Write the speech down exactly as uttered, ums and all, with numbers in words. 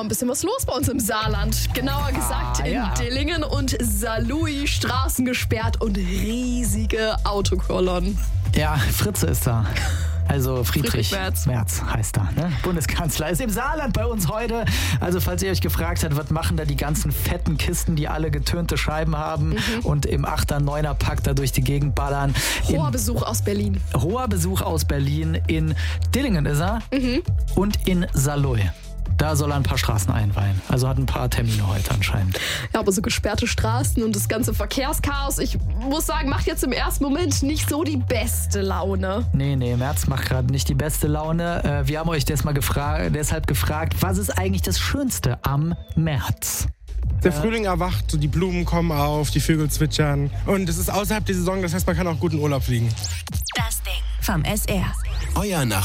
ein bisschen was los bei uns im Saarland. Genauer gesagt ah, in ja. Dillingen und Saarlouis, Straßen gesperrt und riesige Autokolonnen. Ja, Fritze ist da. Also Friedrich, Friedrich Merz. Merz heißt er, ne? Bundeskanzler. Ist im Saarland bei uns heute. Also falls ihr euch gefragt habt, was machen da die ganzen fetten Kisten, die alle getönte Scheiben haben mhm. und im achter neuner Pack da durch die Gegend ballern. Hoher Besuch aus Berlin. Hoher Besuch aus Berlin. In Dillingen ist er mhm. und in Saarlouis. Da soll er ein paar Straßen einweihen. Also hat ein paar Termine heute anscheinend. Ja, aber so gesperrte Straßen und das ganze Verkehrschaos, ich muss sagen, macht jetzt im ersten Moment nicht so die beste Laune. Nee, nee, Merz macht gerade nicht die beste Laune. Wir haben euch deshalb gefragt, deshalb gefragt, was ist eigentlich das Schönste am März? Der Frühling erwacht, so die Blumen kommen auf, die Vögel zwitschern. Und es ist außerhalb der Saison, das heißt, man kann auch gut in Urlaub fliegen. Das Ding vom S R. Euer Nach